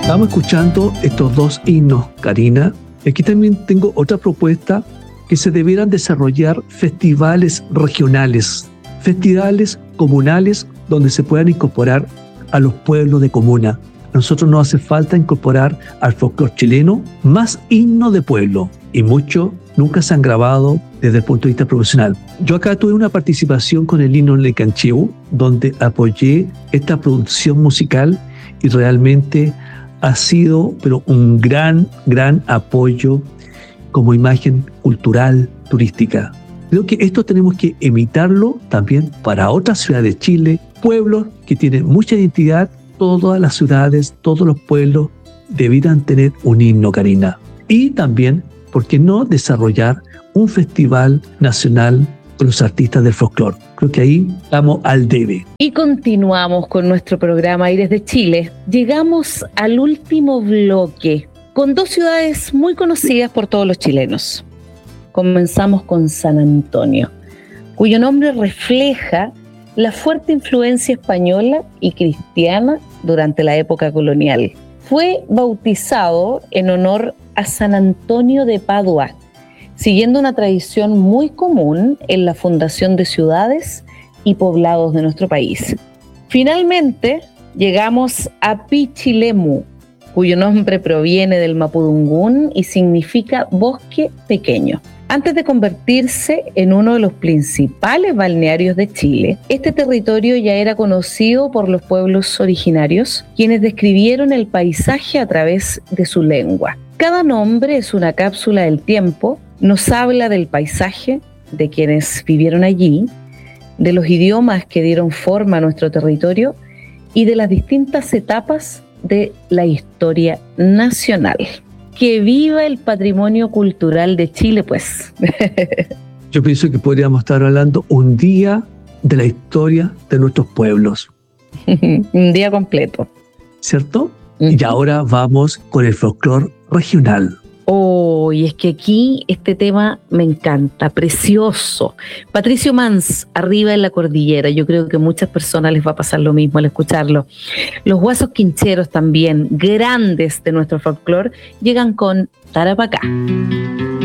Estamos escuchando estos dos himnos, Karina. Aquí también tengo otra propuesta, que se debieran desarrollar festivales regionales, festivales comunales donde se puedan incorporar a los pueblos de comuna. A nosotros nos hace falta incorporar al folclore chileno más himnos de pueblo, y muchos nunca se han grabado desde el punto de vista profesional. Yo acá tuve una participación con el himno Lecanchiu, donde apoyé esta producción musical y realmente ha sido pero un gran apoyo como imagen cultural, turística. Creo que esto tenemos que imitarlo también para otras ciudades de Chile, pueblos que tienen mucha identidad. Todas las ciudades, todos los pueblos debieran tener un himno, Karina. Y también, ¿por qué no desarrollar un festival nacional con los artistas del folclore? Creo que ahí estamos al debe. Y continuamos con nuestro programa Aires de Chile. Llegamos al último bloque, con dos ciudades muy conocidas por todos los chilenos. Comenzamos con San Antonio, cuyo nombre refleja la fuerte influencia española y cristiana durante la época colonial. Fue bautizado en honor a San Antonio de Padua, siguiendo una tradición muy común en la fundación de ciudades y poblados de nuestro país. Finalmente, llegamos a Pichilemu, cuyo nombre proviene del mapudungún y significa bosque pequeño. Antes de convertirse en uno de los principales balnearios de Chile, este territorio ya era conocido por los pueblos originarios, quienes describieron el paisaje a través de su lengua. Cada nombre es una cápsula del tiempo, nos habla del paisaje, de quienes vivieron allí, de los idiomas que dieron forma a nuestro territorio y de las distintas etapas de la historia nacional. ¡Que viva el patrimonio cultural de Chile, pues! Yo pienso que podríamos estar hablando un día de la historia de nuestros pueblos. Un día completo. ¿Cierto? Y ahora vamos con el folclore regional. Oh, y es que aquí este tema me encanta, precioso. Patricio Mans, Arriba en la Cordillera. Yo creo que a muchas personas les va a pasar lo mismo al escucharlo. Los Guasos Quincheros también, grandes de nuestro folclore, llegan con Tarapacá.